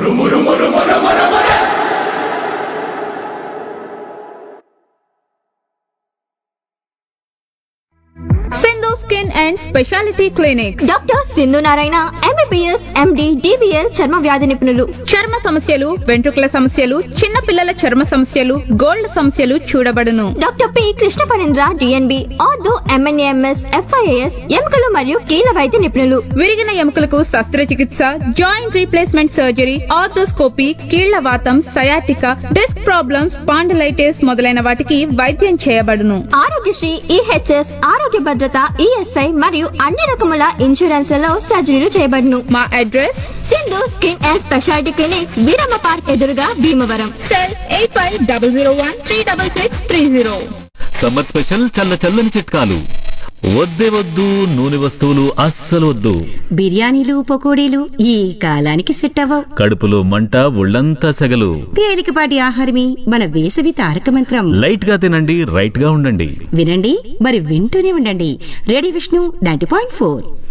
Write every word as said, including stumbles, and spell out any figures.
Sindhu skin and speciality clinic. Doctor Sindhu Narayana MBBS MD DBL చర్మ వ్యాధి నిపుణులు. చర్మ సమస్యలు, వెంట్రుకల సమస్యలు, చిన్న పిల్లల చర్మ సమస్యలు, గోల్డ్ సమస్యలు చూడబడును. Doctor P Krishna Parendra DNB ortho MNAMS FIAS ఎముకలు మరియు కీళ్ళ వైద్య నిపుణులు. విరిగిన ఎముకలకు శస్త్రచికిత్స, జాయింట్ రీప్లేస్మెంట్ సర్జరీ, ఆర్థోస్కోపీ, కీళ్ల వాతం, సయాటికా, డిస్క్ ప్రాబ్లమ్స్, పాండలైటిస్ మొదలైన వాటికి వైద్యం చేయబడును. ఆరోగ్యశ్రీ, ఈహెచ్ఎస్, ఆరోగ్య భద్రత, ఈఎస్ఐ మరియు అన్ని రకముల ఇన్సూరెన్స్లలో సర్జరీలు చేయబడును. మా address Sindhu skin and speciality clinics, Veeramma park ఎదురుగా Bhimavaram. Cell eight five double zero one three double six three zero. Summer special చల్ల చల్లని చిట్కాలు. వద్దే వద్దు నూనె వస్తువులు అస్సలు వద్దు. బిర్యానీలు, పకోడీలు ఈ కాలానికి సెట్ అవ్వవు. కడుపులో మంట, ఒళ్ళంతా సెగలు. తేలికపాటి ఆహారమే మన వేసవి తారక మంత్రం. లైట్ గా తినండి, రైట్ గా ఉండండి. వినండి, మరి వింటూనే ఉండండి. Radio Vishnu ninety point four.